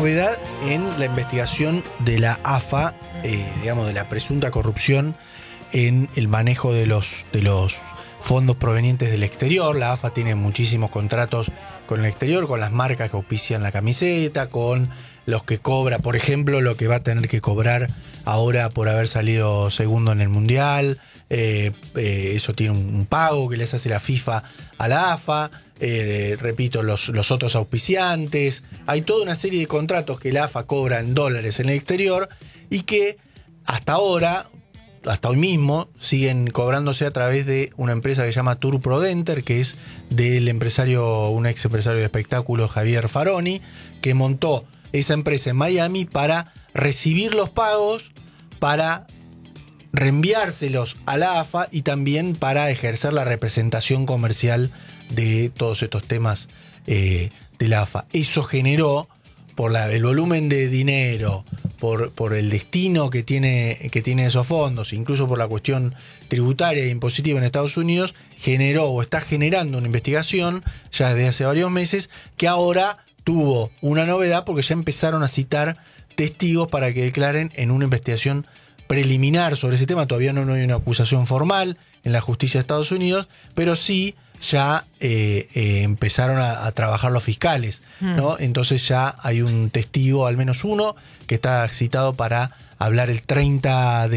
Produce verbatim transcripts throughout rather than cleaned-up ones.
novedad en la investigación de la A F A, eh, digamos, de la presunta corrupción en el manejo de los, de los fondos provenientes del exterior. La A F A tiene muchísimos contratos con el exterior, con las marcas que auspician la camiseta, con los que cobra, por ejemplo, lo que va a tener que cobrar ahora por haber salido segundo en el Mundial. Eh, eh, eso tiene un, un pago que les hace la FIFA a la A F A. Eh, repito, los, los otros auspiciantes. Hay toda una serie de contratos que la A F A cobra en dólares en el exterior y que hasta ahora, hasta hoy mismo, siguen cobrándose a través de una empresa que se llama Tour Prodenter, que es del empresario, un ex empresario de espectáculos, Javier Faroni, que montó esa empresa en Miami para recibir los pagos, para reenviárselos a la A F A y también para ejercer la representación comercial de todos estos temas eh, de la A F A. Eso generó, por la, el volumen de dinero, por, por el destino que tiene, que tiene esos fondos, incluso por la cuestión tributaria e impositiva en Estados Unidos, generó o está generando una investigación ya desde hace varios meses que ahora tuvo una novedad porque ya empezaron a citar testigos para que declaren en una investigación preliminar sobre ese tema. Todavía no, no hay una acusación formal en la justicia de Estados Unidos, pero sí ya eh, eh, empezaron a, a trabajar los fiscales, ¿no? Mm. Entonces ya hay un testigo, al menos uno, que está citado para hablar el treinta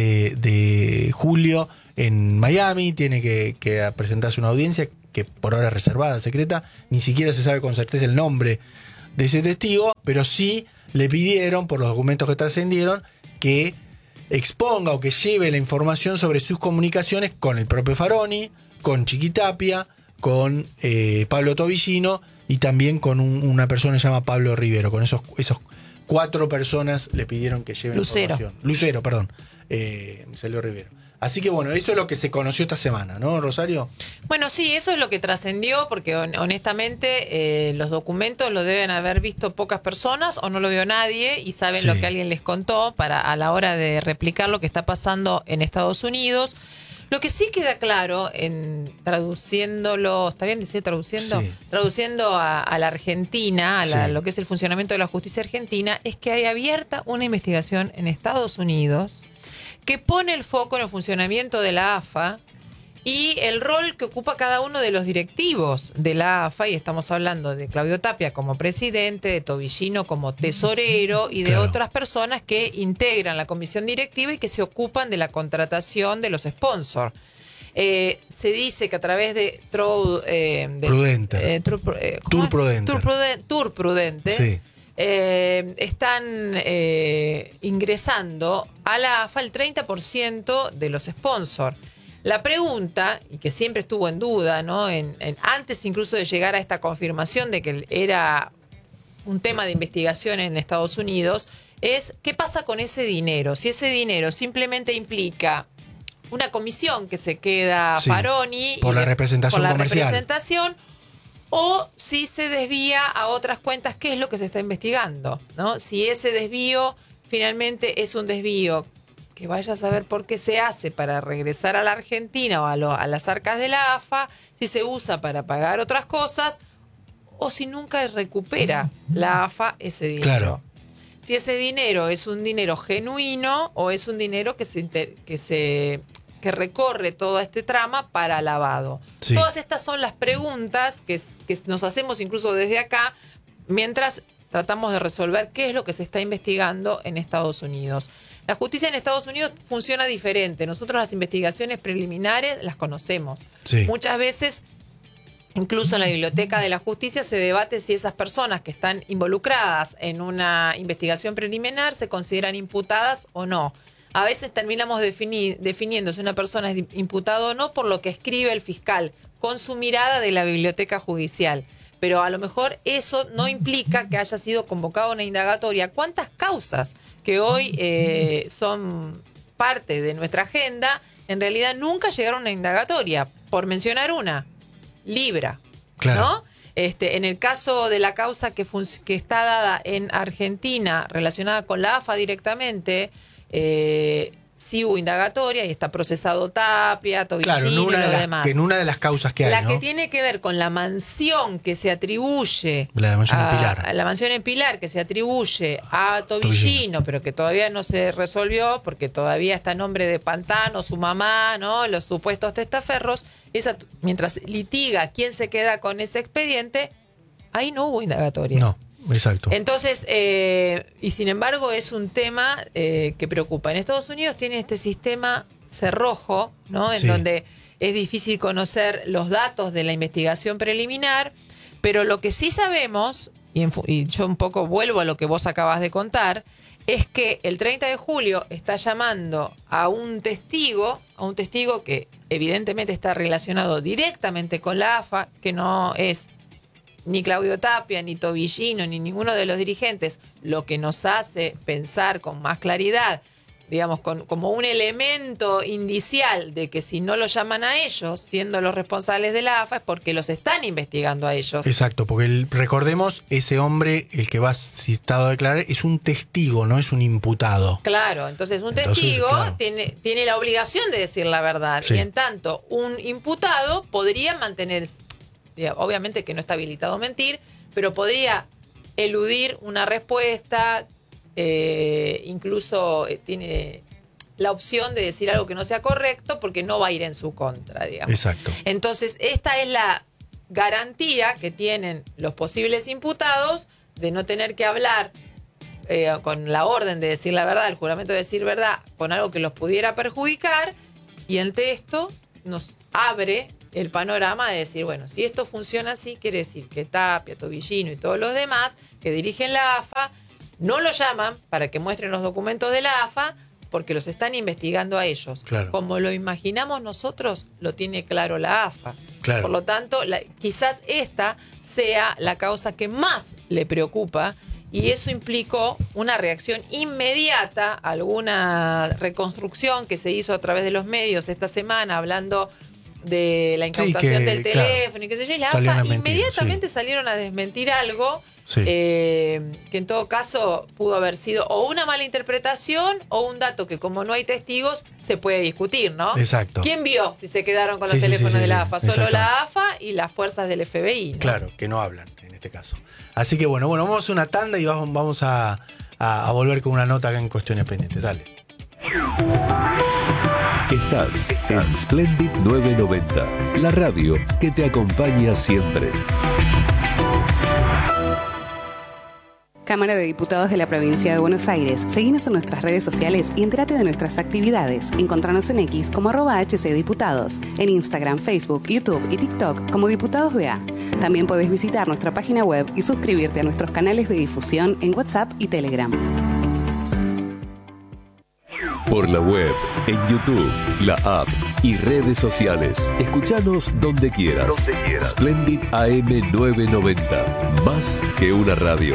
de julio en Miami. Tiene que, que presentarse una audiencia que por ahora es reservada, secreta. Ni siquiera se sabe con certeza el nombre de ese testigo, pero sí le pidieron, por los documentos que trascendieron, que exponga o que lleve la información sobre sus comunicaciones con el propio Faroni, con Chiquitapia, con eh, Pablo Tobillino y también con un, una persona que se llama Pablo Rivero. Con esos, esos cuatro personas le pidieron que lleven Lucero. información. Lucero, perdón. Eh, me salió Rivero. Así que bueno, eso es lo que se conoció esta semana, ¿no, Rosario? Bueno, sí, eso es lo que trascendió, porque honestamente eh, los documentos lo deben haber visto pocas personas o no lo vio nadie y saben sí. lo que alguien les contó para a la hora de replicar lo que está pasando en Estados Unidos. Lo que sí queda claro, en traduciéndolo, ¿está bien decir traduciendo? Sí. Traduciendo a, a la Argentina, a la, sí. lo que es el funcionamiento de la justicia argentina, es que hay abierta una investigación en Estados Unidos que pone el foco en el funcionamiento de la A F A y el rol que ocupa cada uno de los directivos de la A F A, y estamos hablando de Claudio Tapia como presidente, de Tobillino como tesorero y de claro. otras personas que integran la comisión directiva y que se ocupan de la contratación de los sponsors. Eh, se dice que a través de, Tro, eh, de Prudenter. Eh, Tour, eh, Tour Prudenter. Tour Prudenter. Tour Prudenter sí. Eh, están eh, ingresando a la A F A el treinta por ciento de los sponsors. La pregunta, y que siempre estuvo en duda, ¿no? En, en, antes incluso de llegar a esta confirmación de que era un tema de investigación en Estados Unidos, es ¿qué pasa con ese dinero? Si ese dinero simplemente implica una comisión que se queda sí, Faroni por la de, representación por la comercial. representación, o si se desvía a otras cuentas, ¿qué es lo que se está investigando? ¿No? Si ese desvío finalmente es un desvío que vaya a saber por qué se hace para regresar a la Argentina o a, lo, a las arcas de la A F A, si se usa para pagar otras cosas o si nunca recupera la A F A ese dinero. Claro. Si ese dinero es un dinero genuino o es un dinero que se... Inter, que se que recorre todo este trama para lavado. Sí. Todas estas son las preguntas que, que nos hacemos incluso desde acá, mientras tratamos de resolver qué es lo que se está investigando en Estados Unidos. La justicia en Estados Unidos funciona diferente. Nosotros las investigaciones preliminares las conocemos. Sí. Muchas veces, incluso en la biblioteca de la justicia, se debate si esas personas que están involucradas en una investigación preliminar se consideran imputadas o no. A veces terminamos defini- definiendo si una persona es imputada o no por lo que escribe el fiscal, con su mirada de la biblioteca judicial. Pero a lo mejor eso no implica que haya sido convocada una indagatoria. ¿Cuántas causas que hoy eh, son parte de nuestra agenda en realidad nunca llegaron a una indagatoria? Por mencionar una, Libra, claro. ¿no? Este, en el caso de la causa que, fun- que está dada en Argentina relacionada con la A F A directamente, eh, sí hubo indagatoria y está procesado Tapia, Tobillino claro, en una y de lo las, demás. que en una de las causas que hay, La ¿no? que tiene que ver con la mansión que se atribuye la mansión a, en Pilar. a la mansión en Pilar que se atribuye a Tobillino, Tobillino, pero que todavía no se resolvió porque todavía está en nombre de Pantano, su mamá, ¿no? Los supuestos testaferros. Esa, mientras litiga quién se queda con ese expediente, ahí no hubo indagatoria. No. Exacto. Entonces, eh, y sin embargo es un tema eh, que preocupa. En Estados Unidos tiene este sistema cerrojo, ¿no? En sí. donde es difícil conocer los datos de la investigación preliminar, pero lo que sí sabemos, y, en, y yo un poco vuelvo a lo que vos acabas de contar, es que el treinta de julio está llamando a un testigo, a un testigo que evidentemente está relacionado directamente con la A F A, que no es ni Claudio Tapia, ni Tobillino, ni ninguno de los dirigentes, lo que nos hace pensar con más claridad, digamos, con, como un elemento indicial de que si no lo llaman a ellos, siendo los responsables de la A F A, es porque los están investigando a ellos. Exacto, porque el, recordemos, ese hombre, el que va citado a declarar, es un testigo, no es un imputado. Claro, entonces un Entonces, testigo claro. tiene, tiene la obligación de decir la verdad, Sí. y en tanto un imputado podría mantener, obviamente que no está habilitado a mentir, pero podría eludir una respuesta, eh, incluso eh, tiene la opción de decir algo que no sea correcto porque no va a ir en su contra, digamos. Exacto. Entonces, esta es la garantía que tienen los posibles imputados de no tener que hablar eh, con la orden de decir la verdad, el juramento de decir verdad, con algo que los pudiera perjudicar, y ante esto nos abre el panorama de decir, bueno, si esto funciona así, quiere decir que Tapia, Tobillino y todos los demás que dirigen la A F A no lo llaman para que muestren los documentos de la A F A porque los están investigando a ellos. Claro. Como lo imaginamos nosotros, lo tiene claro la A F A. Claro. Por lo tanto, la, quizás esta sea la causa que más le preocupa, y eso implicó una reacción inmediata, alguna reconstrucción que se hizo a través de los medios esta semana, hablando de la incautación sí, que, del teléfono, claro, y qué sé yo, y la A F A inmediatamente sí. salieron a desmentir algo sí. eh, que en todo caso pudo haber sido o una mala interpretación o un dato que, como no hay testigos, se puede discutir, ¿no? Exacto. ¿Quién vio si se quedaron con sí, los sí, teléfonos sí, sí, de la sí. A F A? Solo la A F A y las fuerzas del F B I, ¿no? Claro, que no hablan en este caso. Así que bueno, bueno, vamos a una tanda y vamos, vamos a, a, a volver con una nota acá en Cuestiones Pendientes. Dale. Estás en Splendid novecientos noventa, la radio que te acompaña siempre. Cámara de Diputados de la Provincia de Buenos Aires. Seguinos en nuestras redes sociales y entérate de nuestras actividades. Encontranos en X como arroba hcdiputados, en Instagram, Facebook, YouTube y TikTok como Diputados B A. También podés visitar nuestra página web y suscribirte a nuestros canales de difusión en WhatsApp y Telegram. Por la web, en YouTube, la app y redes sociales. Escuchanos donde quieras. Donde quieras. Splendid A M novecientos noventa. Más que una radio.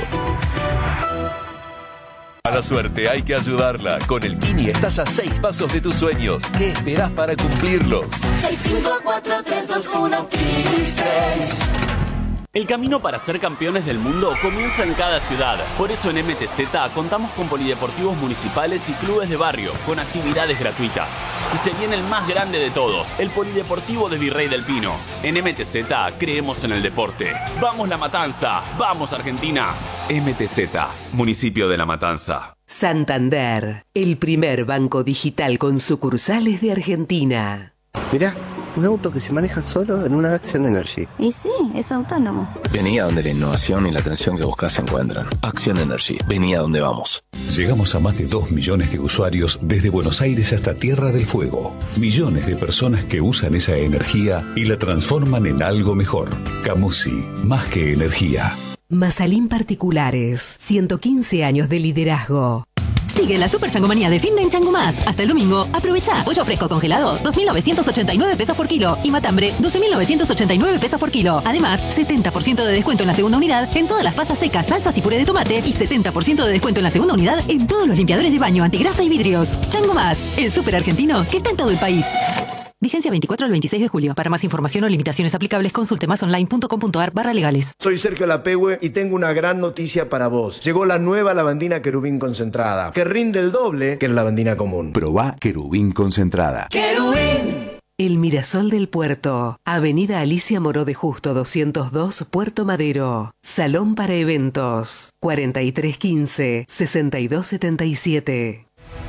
A la suerte hay que ayudarla. Con el Kini estás a seis pasos de tus sueños. ¿Qué esperás para cumplirlos? seis cinco cuatro tres dos uno Kini seis. El camino para ser campeones del mundo comienza en cada ciudad. Por eso en M T Z contamos con polideportivos municipales y clubes de barrio, con actividades gratuitas. Y se viene el más grande de todos, el Polideportivo de Virrey del Pino. En M T Z creemos en el deporte. ¡Vamos La Matanza! ¡Vamos Argentina! M T Z, municipio de La Matanza. Santander, el primer banco digital con sucursales de Argentina. Mirá, un auto que se maneja solo en una Action Energy. Y sí, es autónomo. Vení a donde la innovación y la atención que buscas se encuentran. Action Energy, vení a donde vamos. Llegamos a más de dos millones de usuarios desde Buenos Aires hasta Tierra del Fuego. Millones de personas que usan esa energía y la transforman en algo mejor. Camusi, más que energía. Mazalín Particulares, ciento quince años de liderazgo. Sigue la super changomanía de fin de en Chango Más. Hasta el domingo, aprovecha. Pollo fresco congelado, dos mil novecientos ochenta y nueve pesos por kilo. Y matambre, doce mil novecientos ochenta y nueve pesos por kilo. Además, setenta por ciento de descuento en la segunda unidad en todas las pastas secas, salsas y puré de tomate. Y setenta por ciento de descuento en la segunda unidad en todos los limpiadores de baño, antigrasa y vidrios. Chango Más, el súper argentino que está en todo el país. Vigencia veinticuatro al veintiséis de julio. Para más información o limitaciones aplicables, consulte masonline.com.ar barra legales. Soy Sergio Lapehue y tengo una gran noticia para vos. Llegó la nueva lavandina Querubín concentrada, que rinde el doble que la lavandina común. Probá Querubín concentrada. ¡Querubín! El Mirasol del Puerto. Avenida Alicia Moró de Justo doscientos dos, Puerto Madero. Salón para eventos. cuarenta y tres quince, sesenta y dos setenta y siete.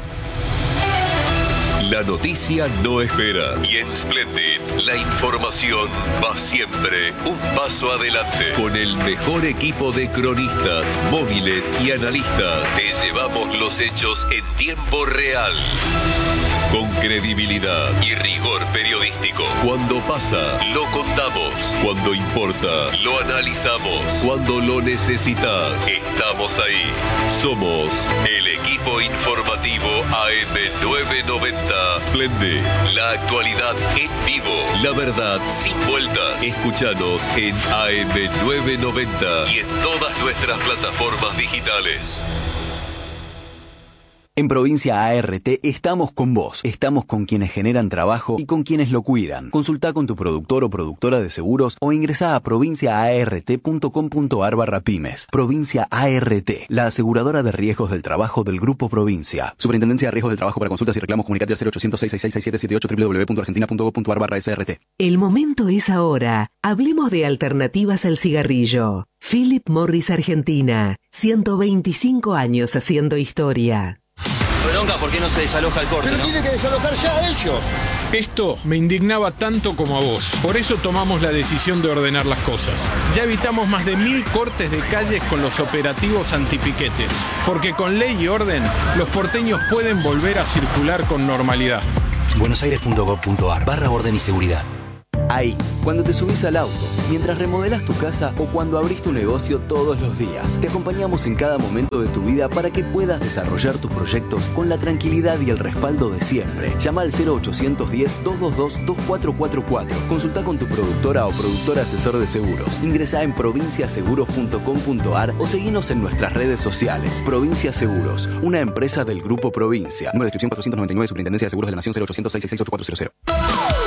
La noticia no espera y en Splendid la información va siempre un paso adelante. Con el mejor equipo de cronistas, móviles y analistas, te llevamos los hechos en tiempo real. Con credibilidad y rigor periodístico. Cuando pasa, lo contamos. Cuando importa, lo analizamos. Cuando lo necesitas, estamos ahí. Somos el equipo informativo A M novecientos noventa. Splendid, la actualidad en vivo. La verdad sin vueltas. Escúchanos en A M novecientos noventa y en todas nuestras plataformas digitales. En Provincia A R T estamos con vos, estamos con quienes generan trabajo y con quienes lo cuidan. Consultá con tu productor o productora de seguros o ingresá a provinciaart.com.ar barra pymes. Provincia A R T, la aseguradora de riesgos del trabajo del Grupo Provincia. Superintendencia de Riesgos del Trabajo. Para consultas y reclamos comunicate al cero ochocientos, seis seis seis, seis siete siete ocho, doble u doble u doble u punto argentina punto gov punto ar barra S R T. El momento es ahora. Hablemos de alternativas al cigarrillo. Philip Morris Argentina. ciento veinticinco años haciendo historia. Bronca, ¿por qué no se desaloja el corte? Pero ¿no? tiene que desalojar ya ellos. Esto me indignaba tanto como a vos. Por eso tomamos la decisión de ordenar las cosas. Ya evitamos más de mil cortes de calles con los operativos antipiquetes. Porque con ley y orden, los porteños pueden volver a circular con normalidad. buenosaires punto gov punto ar barra orden y seguridad. Ahí, cuando te subís al auto, mientras remodelas tu casa o cuando abrís tu negocio todos los días. Te acompañamos en cada momento de tu vida para que puedas desarrollar tus proyectos con la tranquilidad y el respaldo de siempre. Llama al cero ochocientos diez, doscientos veintidós, veinticuatro cuarenta y cuatro. Consulta con tu productora o productor asesor de seguros. Ingresá en provincia seguros punto com punto ar o seguinos en nuestras redes sociales. Provincia Seguros, una empresa del Grupo Provincia. Número de inscripción cuatrocientos noventa y nueve, Superintendencia de Seguros de la Nación, cero ochocientos, seiscientos sesenta y ocho, cuatrocientos.